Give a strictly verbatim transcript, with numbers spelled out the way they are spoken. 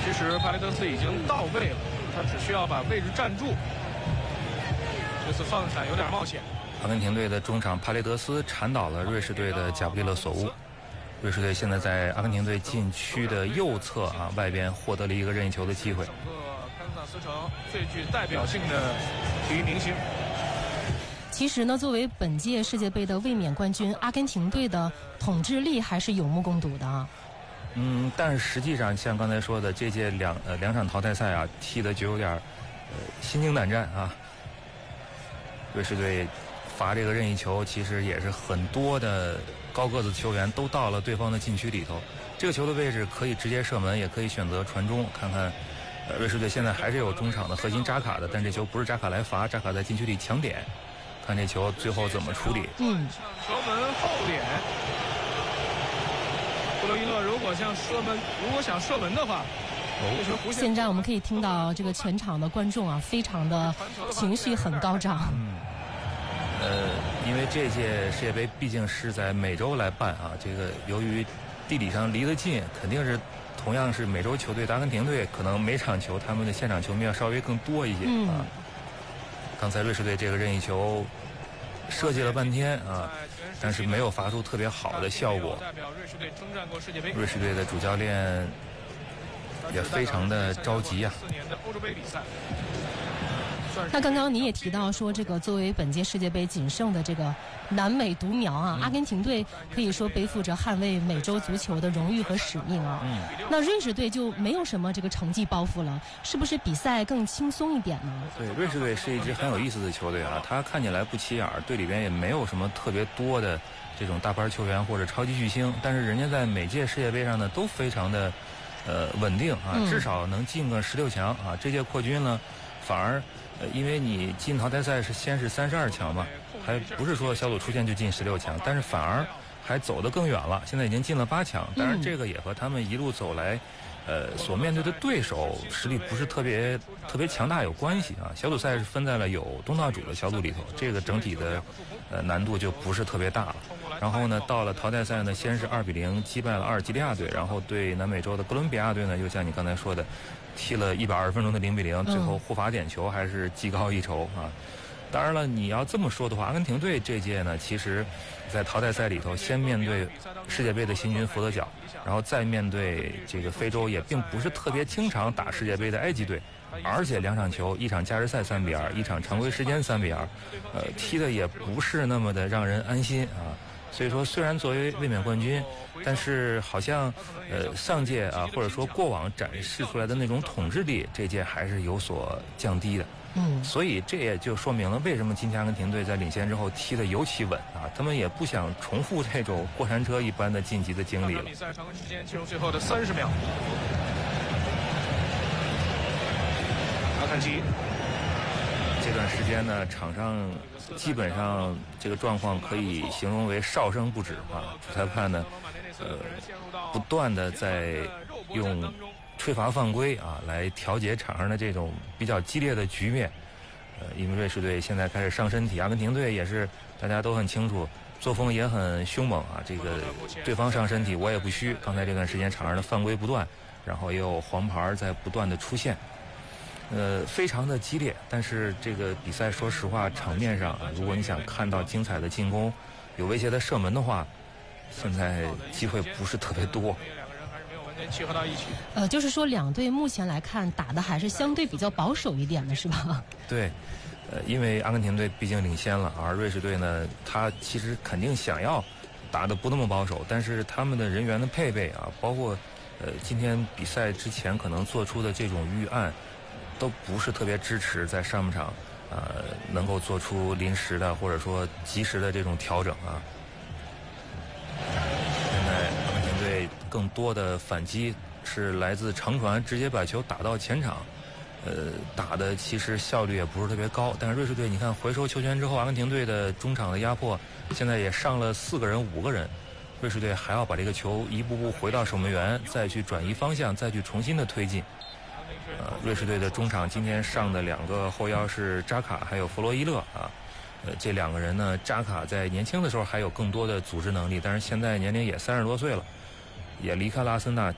其实帕雷德斯已经到位了，他只需要把位置站住。这次放闪有点冒险。 阿根廷队的中场帕雷德斯铲倒了瑞士队的贾布利勒索乌。瑞士队现在在阿根廷队禁区的右侧啊外边获得了一个任意球的机会。 整个堪萨斯城最具代表性的体育明星。 其实呢，作为本届世界杯的卫冕冠军，阿根廷队的统治力还是有目共睹的啊。 嗯，但是实际上像刚才说的，这届两呃两场淘汰赛啊，踢的就有点呃心惊胆战啊。瑞士队罚这个任意球，其实也是很多的高个子球员都到了对方的禁区里头。这个球的位置可以直接射门，也可以选择传中。看看，呃，瑞士队现在还是有中场的核心扎卡的，但这球不是扎卡来罚，扎卡在禁区里抢点。看这球最后怎么处理。 嗯， 球门后点。布洛伊勒如果想射门，如果想射门的话。 现在我们可以听到这个全场的观众啊，非常的情绪很高涨。 嗯，呃，因为这届世界杯毕竟是在美洲来办啊，这个由于地理上离得近，肯定是同样是美洲球队的阿根廷队，可能每场球他们的现场球迷要稍微更多一些嗯、 啊。刚才瑞士队这个任意球设计了半天啊，但是没有发出特别好的效果。瑞士队的主教练也非常的着急啊。 那刚刚你也提到说，这个作为本届世界杯仅剩的这个南美独苗啊， 嗯、 阿根廷队可以说背负着捍卫美洲足球的荣誉和使命啊。 嗯。 那瑞士队就没有什么这个成绩包袱了，是不是比赛更轻松一点呢？ 对，瑞士队是一支很有意思的球队啊，他看起来不起眼，队里边也没有什么特别多的这种大牌球员或者超级巨星，但是人家在每届世界杯上呢都非常的。呃，稳定啊，至少能进个十六强啊。这届扩军呢，反而呃，因为你进淘汰赛是先是三十二强嘛，还不是说小组出线就进十六强，但是反而还走得更远了。现在已经进了八强，当然这个也和他们一路走来，呃，所面对的对手实力不是特别特别强大有关系啊。小组赛是分在了有东道主的小组里头，这个整体的呃难度就不是特别大了。然后呢，到了淘汰赛呢，先是二比零击败了阿尔及利亚队，然后对南美洲的哥伦比亚队呢，又像你刚才说的，踢了一百二十分钟的零比零，最后互罚点球还是技高一筹啊。当然了，你要这么说的话，阿根廷队这届呢，其实在淘汰赛里头先面对世界杯的新军佛得角，然后再面对这个非洲也并不是特别经常打世界杯的埃及队，而且两场球，一场加时赛三比二，一场常规时间三比二，呃，踢的也不是那么的让人安心啊。所以说，虽然作为卫冕冠军，但是好像呃上届啊，或者说过往展示出来的那种统治力，这届还是有所降低的。 嗯， 所以这也就说明了为什么今天阿根廷队在领先之后踢得尤其稳啊，他们也不想重复这种过山车一般的晋级的经历了。 比赛常规时间进入最后的三十秒。阿坎吉。 这段时间呢，场上基本上这个状况可以形容为哨声不止啊，主裁判呢，呃，不断的在用吹罚犯规啊来调节场上的这种比较激烈的局面。呃，因为瑞士队现在开始上身体，阿根廷队也是大家都很清楚，作风也很凶猛啊。这个对方上身体，我也不虚。刚才这段时间场上的犯规不断，然后也有黄牌在不断的出现。呃，非常的激烈，但是这个比赛说实话，场面上啊，如果你想看到精彩的进攻，有威胁的射门的话，现在机会不是特别多。 两个人还是没有完全契合到一起。 呃，就是说两队目前来看打的还是相对比较保守一点的，是吧？ 对，呃，因为阿根廷队毕竟领先了，而瑞士队呢，他其实肯定想要打得不那么保守，但是他们的人员的配备啊，包括呃今天比赛之前可能做出的这种预案。都不是特别支持在上半场，呃，能够做出临时的或者说及时的这种调整啊。现在阿根廷队更多的反击是来自长传，直接把球打到前场，呃，打的其实效率也不是特别高。但是瑞士队，你看回收球权之后，阿根廷队的中场的压迫现在也上了四个人、五个人，瑞士队还要把这个球一步步回到守门员，再去转移方向，再去重新的推进。呃，瑞士队的中场今天上的两个后腰是扎卡还有弗洛伊勒啊，呃，这两个人呢，扎卡在年轻的时候还有更多的组织能力，但是现在年龄也三十多岁了，也离开了阿森纳。